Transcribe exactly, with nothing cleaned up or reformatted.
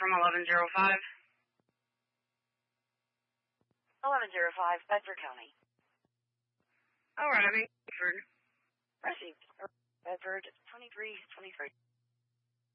from eleven oh five. eleven oh five, Bedford County. All right, Bedford. Received. Bedford, twenty-three twenty-three.